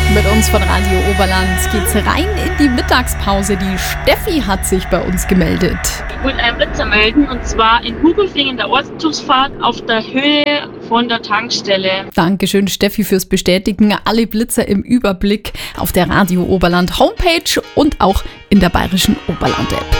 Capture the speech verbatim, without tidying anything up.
Mit uns von Radio Oberland geht's rein in die Mittagspause. Die Steffi hat sich bei uns gemeldet. Ich wollte einen Blitzer melden, und zwar in Hugelfing in der Ortszugsfahrt auf der Höhe von der Tankstelle. Dankeschön, Steffi, fürs Bestätigen. Alle Blitzer im Überblick auf der Radio Oberland Homepage und auch in der Bayerischen Oberland App.